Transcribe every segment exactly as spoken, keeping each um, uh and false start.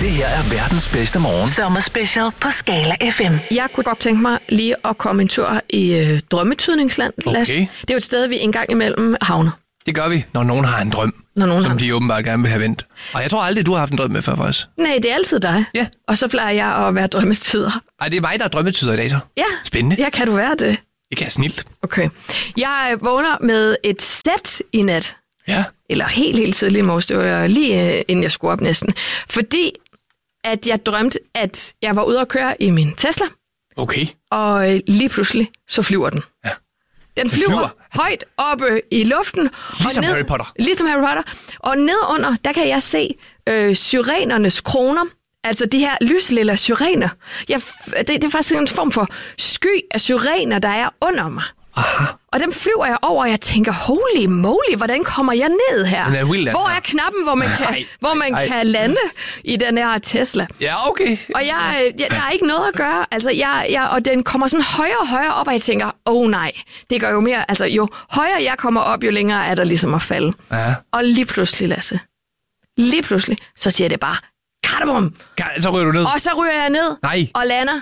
Det her er verdens bedste morgen. Sommerspecial på Skala F M. Jeg kunne godt tænke mig lige at komme en tur i øh, drømmetydningsland. Okay. Det er jo et sted, vi en gang imellem havner. Det gør vi, når nogen har en drøm, Når nogen som har... de åbenbart gerne vil have vendt. Og jeg tror aldrig, du har haft en drøm med før for os. Nej, det er altid dig. Ja. Og så plejer jeg at være drømmetyder. Ej, det er mig, der er drømmetyder i dag så. Ja. Spændende. Ja, kan du være det? Det kan jeg snilt. Okay. Jeg vågner med et sæt i nat. Ja. Eller helt, helt tidligt i morges. Det var lige øh, inden jeg skulle op næsten. Fordi at jeg drømte, at jeg var ude at køre i min Tesla. Okay. Og øh, lige pludselig, så flyver den. Ja. Den flyver, flyver. højt oppe i luften. Ligesom og ned, Harry Potter. Ligesom Harry Potter. Og nedunder, der kan jeg se øh, syrenernes kroner. Altså de her lyslilla syrener. Jeg, det, det er faktisk en form for sky af syrener, der er under mig. Aha. Og dem flyver jeg over, og jeg tænker, holy moly, hvordan kommer jeg ned her? Den er vild, den hvor her. er knappen, hvor man, kan, Ej, hvor man ej. kan lande i den her Tesla? Ja, okay. Og jeg, jeg, der er ikke noget at gøre. Altså, jeg, jeg, og den kommer sådan højere og højere op, og jeg tænker, åh oh, nej, det gør jo mere. Altså, jo højere jeg kommer op, jo længere er der ligesom at falde. Ja. Og lige pludselig, Lasse, lige pludselig, så siger det bare, katabum! Så ryger du ned. Og så ryger jeg ned Nej. og lander.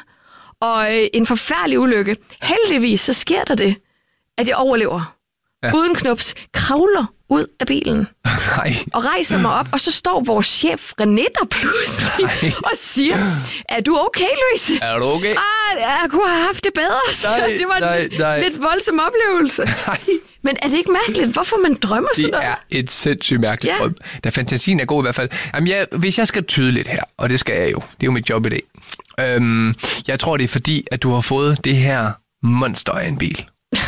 Og øh, en forfærdelig ulykke. Heldigvis, så sker der det, at jeg overlever. Ja. Ja. Uden knups, kravler ud af bilen Nej. og rejser mig op, og så står vores chef René der pludselig Nej. og siger, er du okay, Louise? Er du okay? Ah, jeg kunne have haft det bedre. Så Nej, det var nej, en lidt, nej. lidt voldsom oplevelse. Nej. Men er det ikke mærkeligt, hvorfor man drømmer sådan Det noget? er et sindssygt mærkeligt Ja. drøm. Da fantasien er god i hvert fald. Jamen, jeg, hvis jeg skal tyde lidt her, og det skal jeg jo, det er jo mit job i dag. Øhm, jeg tror, det er fordi, at du har fået det her monster af en bil.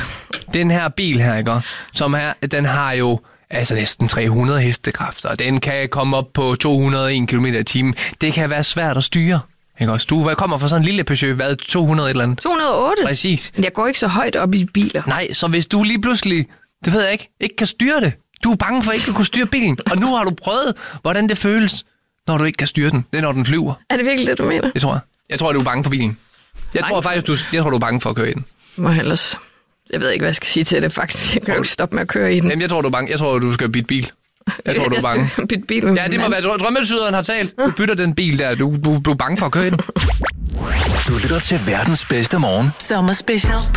Den her bil her, ikke? Som her, den har jo altså næsten tre hundrede hestekræfter, og den kan komme op på to hundrede og en kilometer i timen. Det kan være svært at styre. Ikke også? Du kommer fra sådan en lille Peugeot, hvad, to hundrede et eller andet? to hundrede og otte. Præcis. Men jeg går ikke så højt op i biler. Nej, så hvis du lige pludselig, det ved jeg ikke, ikke kan styre det. Du er bange for ikke at kunne styre bilen, og nu har du prøvet, hvordan det føles, når du ikke kan styre den. Det er, når den flyver. Er det virkelig det, du mener? Det tror jeg. Jeg tror, du er bange for bilen. Jeg Nej. tror faktisk, du, jeg tror, du er bange for at køre i den. Må jeg ellers... Jeg ved ikke, hvad jeg skal sige til det, faktisk. Jeg kan jo ikke stoppe med at køre i den. Jamen, jeg tror, du er bange. Jeg tror, du skal bytte bil. Jeg tror, du er bange. Jeg skal bytte bil med Ja, det min må mand. være drømmetyderen har talt. Du bytter den bil der. Du, du, du er bange for at køre i den. Du lytter til verdens bedste morgen. Sommerspecial